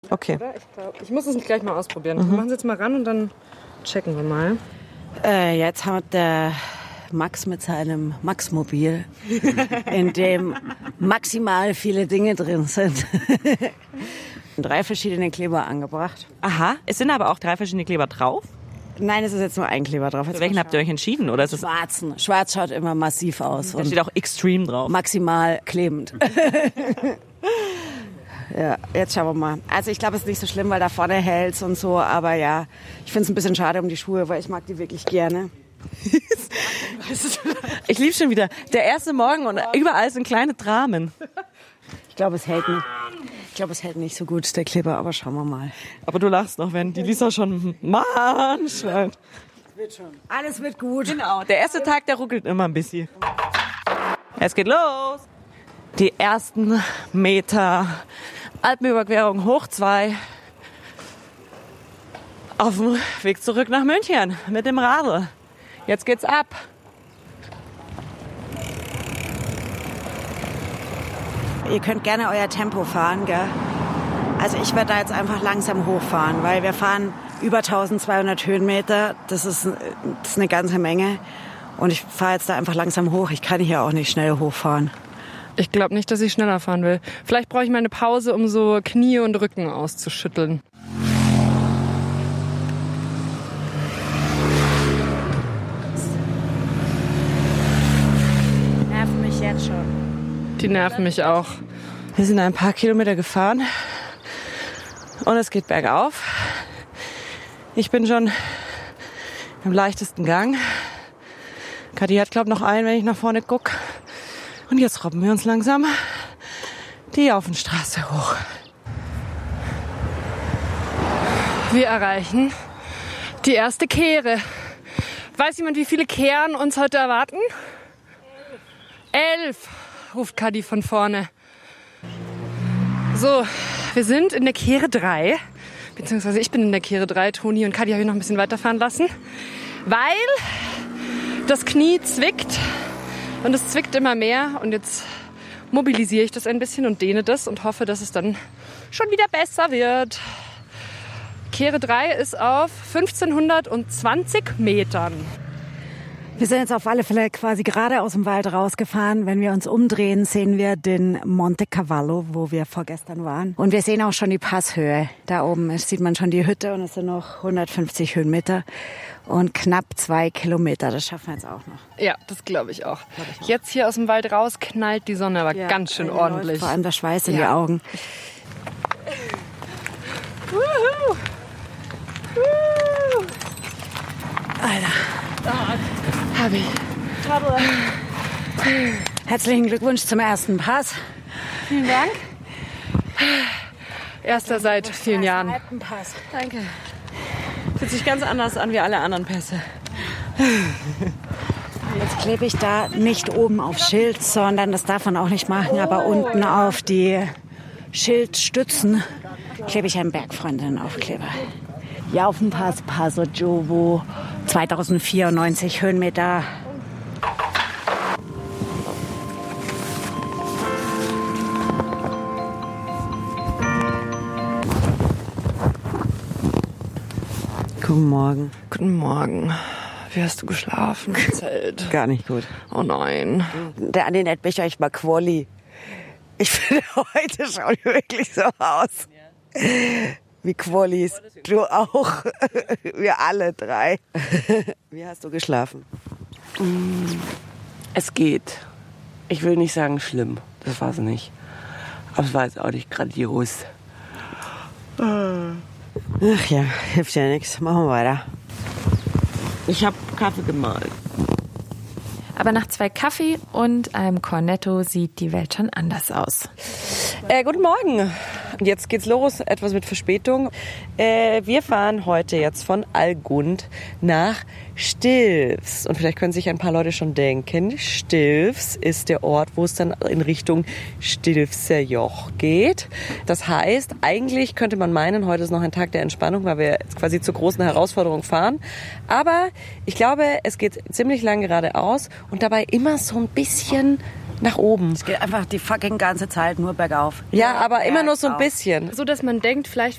Okay. Oder? Ich muss es gleich mal ausprobieren. Wir machen es jetzt mal ran und dann checken wir mal. Jetzt hat der Max mit seinem Max-Mobil, in dem maximal viele Dinge drin sind, 3 verschiedene Kleber angebracht. Aha, es sind aber auch 3 verschiedene Kleber drauf. Nein, es ist jetzt nur ein Kleber drauf. Für welchen habt ihr euch entschieden? Oder ist es Schwarzen. Schwarz schaut immer massiv aus. Da steht auch Extreme drauf. Maximal klebend. Ja, jetzt schauen wir mal. Also ich glaube, es ist nicht so schlimm, weil da vorne hält's und so. Aber ja, ich finde es ein bisschen schade um die Schuhe, weil ich mag die wirklich gerne. Ich liebe schon wieder. Der erste Morgen und überall sind kleine Dramen. Ich glaube, es hält nicht. Ich glaube, es hält nicht so gut, der Kleber, aber schauen wir mal. Aber du lachst noch, wenn die Lisa schon Mann schreit. Wird schon. Alles wird gut. Genau, der erste Tag, der ruckelt immer ein bisschen. Es geht los. Die ersten Meter Alpenüberquerung hoch 2. Auf dem Weg zurück nach München mit dem Radl. Jetzt geht's ab. Ihr könnt gerne euer Tempo fahren, gell? Also ich werde da jetzt einfach langsam hochfahren, weil wir fahren über 1200 Höhenmeter. Das ist eine ganze Menge. Und ich fahre jetzt da einfach langsam hoch. Ich kann hier auch nicht schnell hochfahren. Ich glaube nicht, dass ich schneller fahren will. Vielleicht brauche ich mal eine Pause, um so Knie und Rücken auszuschütteln. Die nerven mich jetzt schon. Die nerven mich auch. Wir sind ein paar Kilometer gefahren und es geht bergauf. Ich bin schon im leichtesten Gang. Kathi hat, glaube ich, noch einen, wenn ich nach vorne gucke. Und jetzt robben wir uns langsam die Aufenstraße hoch. Wir erreichen die erste Kehre. Weiß jemand, wie viele Kehren uns heute erwarten? 11, ruft Kathi von vorne. So, wir sind in der Kehre 3. Beziehungsweise ich bin in der Kehre 3. Toni und Kathi habe ich noch ein bisschen weiterfahren lassen. Weil das Knie zwickt. Und es zwickt immer mehr. Und jetzt mobilisiere ich das ein bisschen und dehne das und hoffe, dass es dann schon wieder besser wird. Kehre 3 ist auf 1520 Metern. Wir sind jetzt auf alle Fälle quasi gerade aus dem Wald rausgefahren. Wenn wir uns umdrehen, sehen wir den Monte Cavallo, wo wir vorgestern waren. Und wir sehen auch schon die Passhöhe. Da oben sieht man schon die Hütte und es sind noch 150 Höhenmeter und knapp 2 Kilometer. Das schaffen wir jetzt auch noch. Ja, das glaube ich auch. Jetzt hier aus dem Wald raus knallt die Sonne aber ganz schön ordentlich. Vor allem der Schweiß in die Augen. Wuhu. Alter. Hab ich. Herzlichen Glückwunsch zum ersten Pass. Vielen Dank. Erster seit vielen Jahren. Alpenpass. Danke. Fühlt sich ganz anders an wie alle anderen Pässe. Jetzt klebe ich da nicht oben auf Schild, sondern das darf man auch nicht machen, aber unten auf die Schildstützen klebe ich einen Bergfreundinnen-Aufkleber. Jaufenpass, Passo Giovo, 2094 Höhenmeter. Guten Morgen. Guten Morgen. Wie hast du geschlafen im Zelt? Gar nicht gut. Oh nein. Der Andi nennt mich euch mal Quolli. Ich finde, heute schauen wir wirklich so aus. Wie Quollis. Du auch. Wir alle 3. Wie hast du geschlafen? Es geht. Ich will nicht sagen schlimm. Das war es nicht. Aber es war jetzt auch nicht grandios. Ach ja, hilft ja nichts. Machen wir weiter. Ich habe Kaffee gemahlen. Aber nach 2 Kaffee und einem Cornetto sieht die Welt schon anders aus. Guten Morgen. Jetzt geht's los, etwas mit Verspätung. Wir fahren heute jetzt von Allgund nach Stilfs. Und vielleicht können sich ein paar Leute schon denken, Stilfs ist der Ort, wo es dann in Richtung Stilfser Joch geht. Das heißt, eigentlich könnte man meinen, heute ist noch ein Tag der Entspannung, weil wir jetzt quasi zur großen Herausforderung fahren. Aber ich glaube, es geht ziemlich lang geradeaus und dabei immer so ein bisschen nach oben. Es geht einfach die fucking ganze Zeit nur bergauf. Ja, aber immer nur so ein bisschen. So, dass man denkt, vielleicht